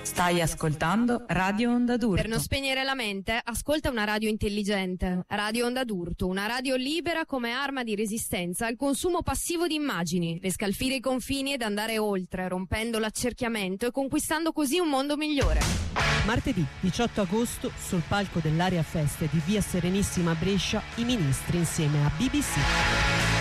Stai ascoltando Radio Onda d'Urto. Per non spegnere la mente, ascolta una radio intelligente. Radio Onda d'Urto, una radio libera come arma di resistenza al consumo passivo di immagini, per scalfire i confini ed andare oltre, rompendo l'accerchiamento e conquistando così un mondo migliore. Martedì 18 agosto, sul palco dell'Area Feste di Via Serenissima a Brescia, i ministri insieme a BBC.